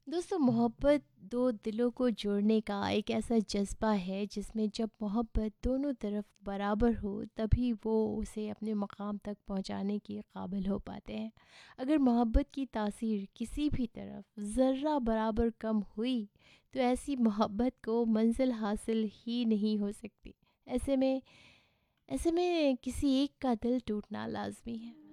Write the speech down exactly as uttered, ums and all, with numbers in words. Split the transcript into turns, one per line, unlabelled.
दोस्तों, मोहब्बत दो दिलों को जोड़ने का एक ऐसा जज्बा है जिसमें जब मोहब्बत दोनों तरफ बराबर हो तभी वो उसे अपने मकाम तक पहुंचाने के काबिल हो पाते हैं। अगर मोहब्बत की तासीर किसी भी तरफ ज़र्रा बराबर कम हुई तो ऐसी मोहब्बत को मंजिल हासिल ही नहीं हो सकती। ऐसे में ऐसे में किसी एक का दिल टूटना लाजमी है।